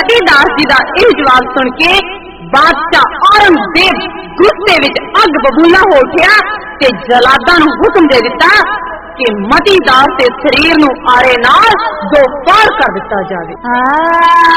मती दास जी का यह जवाब सुन के बादशाह औरंगजेब गुस्से विच अग बबूला हो उठिया ते जलादा नूं हुक्म दे दिता कि मती दास के शरीर नूं आरे नाल दो फाड़ कर दिता जावे।